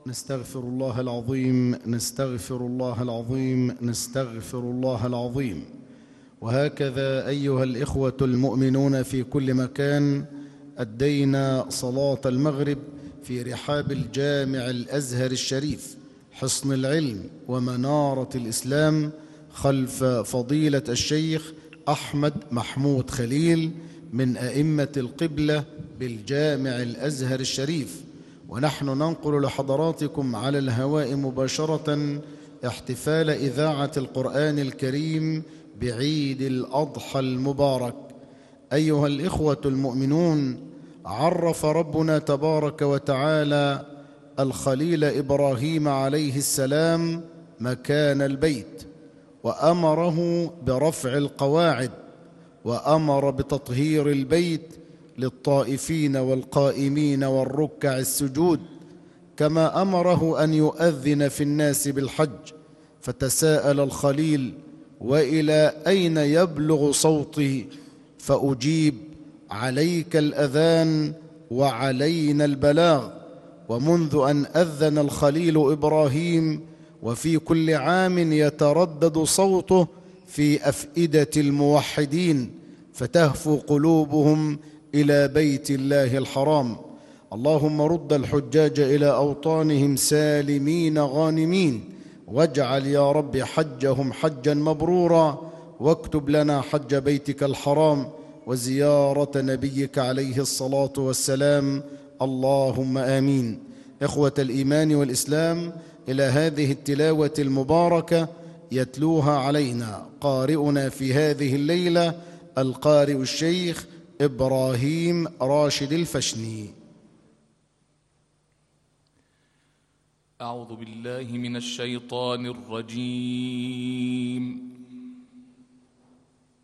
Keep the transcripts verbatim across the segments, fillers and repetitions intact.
نستغفر الله العظيم نستغفر الله العظيم نستغفر الله العظيم. وهكذا أيها الإخوة المؤمنون في كل مكان، أدينا صلاة المغرب في رحاب الجامع الأزهر الشريف، حصن العلم ومنارة الإسلام، خلف فضيلة الشيخ أحمد محمود خليل من أئمة القبلة بالجامع الأزهر الشريف. ونحن ننقل لحضراتكم على الهواء مباشرة احتفال إذاعة القرآن الكريم بعيد الأضحى المبارك. أيها الإخوة المؤمنون، عرف ربنا تبارك وتعالى الخليل إبراهيم عليه السلام مكان البيت، وأمره برفع القواعد، وأمر بتطهير البيت للطائفين والقائمين والركع السجود، كما أمره أن يؤذن في الناس بالحج. فتساءل الخليل: وإلى أين يبلغ صوتي؟ فأجيب: عليك الأذان وعلينا البلاغ. ومنذ أن أذن الخليل إبراهيم وفي كل عام يتردد صوته في أفئدة الموحدين، فتهفو قلوبهم إلى بيت الله الحرام. اللهم رد الحجاج إلى أوطانهم سالمين غانمين، واجعل يا رب حجهم حجا مبرورا، واكتب لنا حج بيتك الحرام وزيارة نبيك عليه الصلاة والسلام، اللهم آمين. إخوة الإيمان والإسلام، إلى هذه التلاوة المباركة يتلوها علينا قارئنا في هذه الليلة القارئ الشيخ إبراهيم راشد الفشني. أعوذ بالله من الشيطان الرجيم.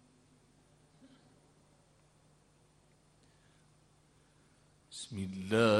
بسم الله